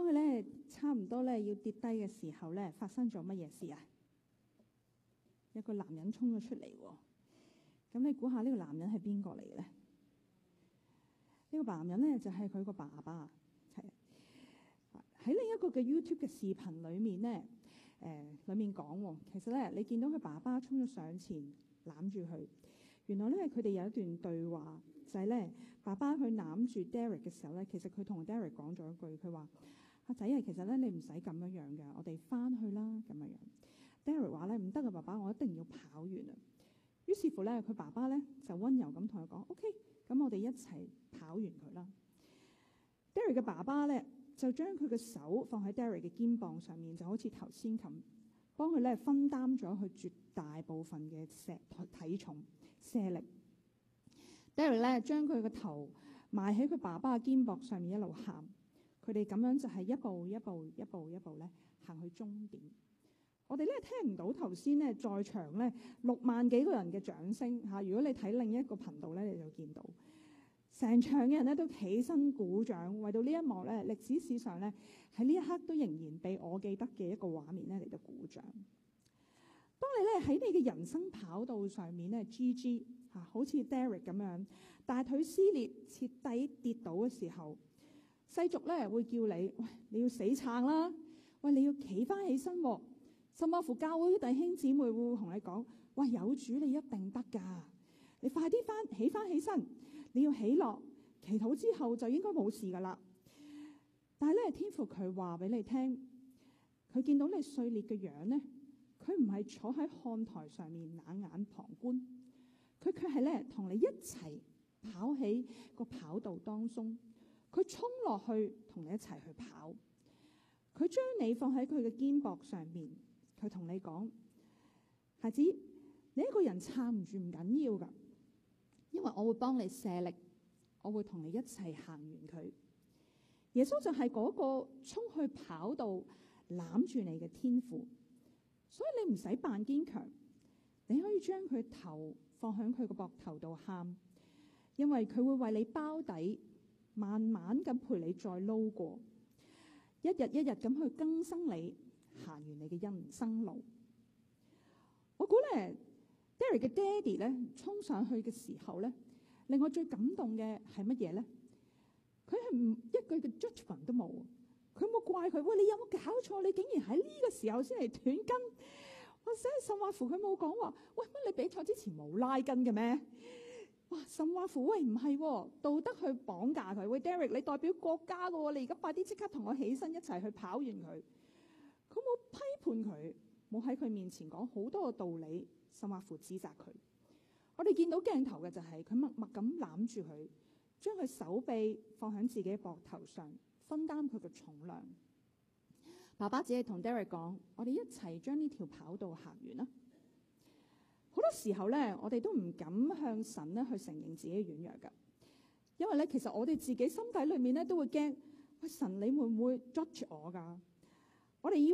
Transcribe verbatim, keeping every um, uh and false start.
佢咧差唔多咧要跌低嘅時候咧，發生咗乜嘢事啊？有個男人衝咗出嚟喎。咁你估下呢個男人係邊個嚟嘅咧？呢個男人咧就係佢個爸爸。係喺另一個嘅 YouTube 嘅視頻裏面咧，誒、呃、裏面講喎，其實咧你見到佢爸爸衝咗上前攬住佢。原來咧佢哋有一段對話，就係、是、咧爸爸去攬住 Derek 嘅時候咧，其實佢同 Derek 講咗一句，佢話：阿仔啊，其實咧你唔使咁樣樣嘅，我哋翻去啦咁樣樣。Derek 話咧唔得啊，爸爸，我一定要跑完啊。於是乎咧，佢爸爸咧就溫柔咁同佢講：OK，咁我哋一齊跑完佢啦。Derek 嘅爸爸咧就將佢嘅手放喺 Derek 嘅肩膀上面，就好似頭先咁，幫佢咧分擔咗佢絕大部分嘅石體重卸力。Derek 咧將佢個頭埋喺佢爸爸嘅肩膀上面，一路喊。佢哋咁樣就係一步一步、一步一步咧行去終點。我哋咧聽唔到頭先咧在場咧六萬幾個人嘅掌聲嚇。如果你睇另一個頻道咧，你就見到成場嘅人咧都起身鼓掌，為到呢一幕咧歷史史上咧喺呢一刻都仍然被我記得嘅一個畫面咧嚟到鼓掌。當你咧喺你嘅人生跑道上面咧 G G 嚇，好似 Derek 咁樣大腿撕裂、徹底跌倒嘅時候，世俗咧會叫你：喂，你要死撐啦！喂，你要企翻起身喎！甚至乎教會弟兄姊妹會同你講：喂，有主你一定得㗎！你快啲翻起翻起身，你要起落祈禱之後就應該冇事㗎啦。但係咧，天父佢話俾你聽，佢見到你碎裂嘅樣咧，佢唔係坐喺看台上面冷眼旁觀，佢卻係咧同你一齊跑喺個跑道當中，佢衝落去同你一齊去跑，佢將你放喺佢嘅肩膊上面。佢同你講：孩子，你一個人撐唔住唔緊要㗎，因為我會幫你卸力，我會同你一齊行完佢。耶穌就係嗰個衝去跑道攬住你嘅天父，所以你唔使扮堅強，你可以將佢頭放喺佢個膊頭度喊，因為佢會為你包底，慢慢咁陪你再撈過，一日一日咁去更新你。行完你嘅人生路，我估咧 Derek 嘅爹哋咧衝上去嘅時候咧，令我最感動嘅係乜嘢咧？佢係唔一句嘅 judgment 都冇，佢冇怪佢。喂，你有冇搞錯？你竟然喺呢個時候先嚟斷筋？我寫甚或乎佢冇講話。喂，乜你比賽之前冇拉筋嘅咩？哇！甚或乎喂唔係道德去綁架佢。喂 Derek，你代表國家嘅喎，你而家快啲即刻同我起身一齊去跑完佢。佢冇批判佢，冇喺佢面前講好多嘅道理，甚或乎指責佢。我哋見到鏡頭嘅就係佢默默咁攬住佢，將佢手臂放喺自己膊頭上，分擔佢嘅重量。爸爸只係同 Derek 講：我哋一齊將呢條跑道行完啦。好多時候咧，我哋都唔敢向神咧去承認自己嘅軟弱㗎，因為咧其實我哋自己心底裏面咧都會驚：喂，神你會唔會 judge 我㗎？我哋要